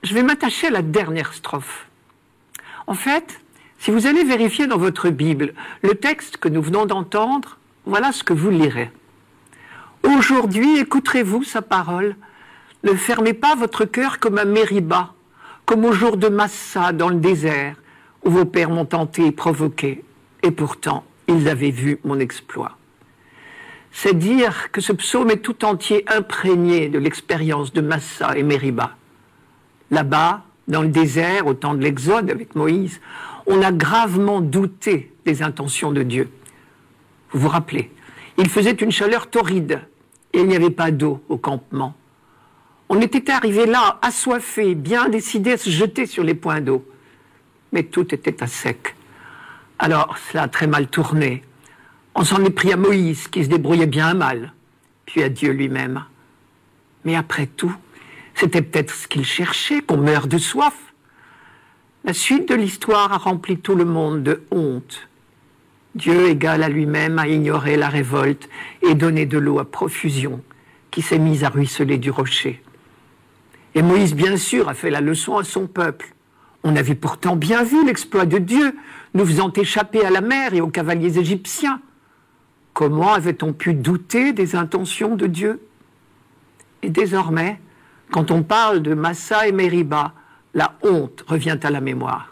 je vais m'attacher à la dernière strophe. En fait, si vous allez vérifier dans votre Bible le texte que nous venons d'entendre, voilà ce que vous lirez. Aujourd'hui, écouterez-vous sa parole. Ne fermez pas votre cœur comme à Mériba, comme au jour de Massa dans le désert, où vos pères m'ont tenté et provoqué, et pourtant, ils avaient vu mon exploit. C'est dire que ce psaume est tout entier imprégné de l'expérience de Massa et Mériba. Là-bas, dans le désert, au temps de l'Exode avec Moïse, on a gravement douté des intentions de Dieu. Vous vous rappelez, il faisait une chaleur torride et il n'y avait pas d'eau au campement. On était arrivé là, assoiffés, bien décidés à se jeter sur les points d'eau. Mais tout était à sec. Alors, cela a très mal tourné. On s'en est pris à Moïse, qui se débrouillait bien mal, puis à Dieu lui-même. Mais après tout, c'était peut-être ce qu'il cherchait, qu'on meure de soif. La suite de l'histoire a rempli tout le monde de honte. Dieu égal à lui-même a ignoré la révolte et donné de l'eau à profusion, qui s'est mise à ruisseler du rocher. Et Moïse, bien sûr, a fait la leçon à son peuple. On avait pourtant bien vu l'exploit de Dieu, nous faisant échapper à la mer et aux cavaliers égyptiens. Comment avait-on pu douter des intentions de Dieu? Et désormais, quand on parle de Massa et Mériba, la honte revient à la mémoire.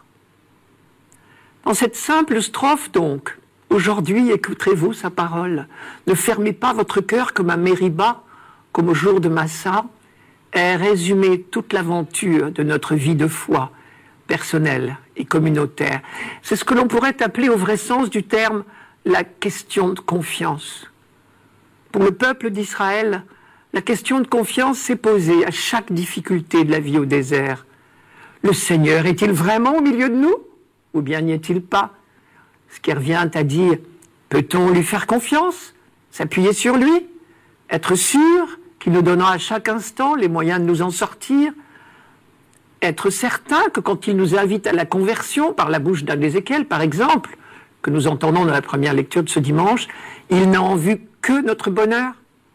Dans cette simple strophe donc, aujourd'hui écouterez-vous sa parole, ne fermez pas votre cœur comme à Mériba, comme au jour de Massa, est résumée toute l'aventure de notre vie de foi, personnelle et communautaire. C'est ce que l'on pourrait appeler au vrai sens du terme la question de confiance. Pour le peuple d'Israël, la question de confiance s'est posée à chaque difficulté de la vie au désert. Le Seigneur est-il vraiment au milieu de nous ou bien n'y est-il pas? Ce qui revient à dire, peut-on lui faire confiance, s'appuyer sur lui, être sûr qu'il nous donnera à chaque instant les moyens de nous en sortir, être certain que quand il nous invite à la conversion, par la bouche d'Ézéchiel par exemple, que nous entendons dans la première lecture de ce dimanche, il n'a en vue que notre bonheur.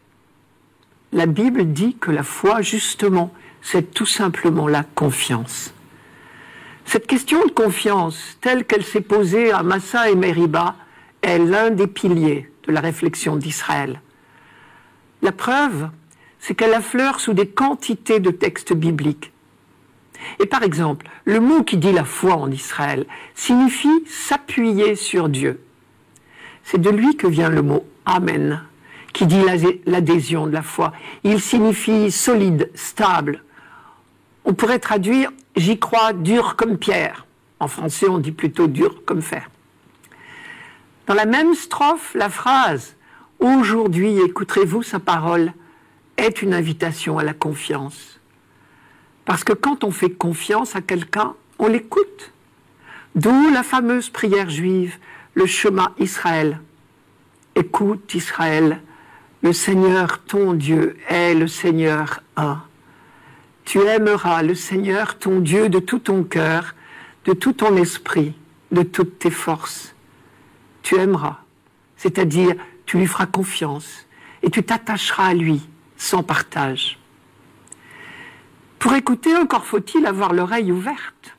La Bible dit que la foi, justement, c'est tout simplement la confiance. Cette question de confiance, telle qu'elle s'est posée à Massa et Mériba, est l'un des piliers de la réflexion d'Israël. La preuve, c'est qu'elle affleure sous des quantités de textes bibliques. Et par exemple, le mot qui dit la foi en Israël signifie s'appuyer sur Dieu. C'est de lui que vient le mot « Amen », qui dit l'adhésion de la foi. Il signifie solide, stable. On pourrait traduire « j'y crois dur comme pierre ». En français, on dit plutôt dur comme fer. Dans la même strophe, la phrase « Aujourd'hui écouterez-vous sa parole » est une invitation à la confiance. Parce que quand on fait confiance à quelqu'un, on l'écoute. D'où la fameuse prière juive, le Shema Israël. Écoute Israël, le Seigneur ton Dieu est le Seigneur un. Tu aimeras le Seigneur ton Dieu de tout ton cœur, de tout ton esprit, de toutes tes forces. Tu aimeras, c'est-à-dire tu lui feras confiance et tu t'attacheras à lui sans partage. Pour écouter, encore faut-il avoir l'oreille ouverte.